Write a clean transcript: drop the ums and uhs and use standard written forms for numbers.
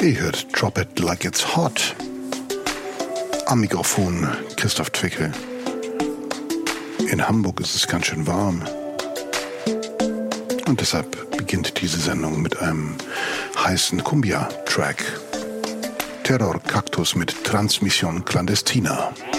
Ihr hört Drop It Like It's Hot. Am Mikrofon Christoph Twickel. In Hamburg ist es ganz schön warm. Und deshalb beginnt diese Sendung mit einem heißen Cumbia-Track. Terror Cactus mit Transmission Clandestina.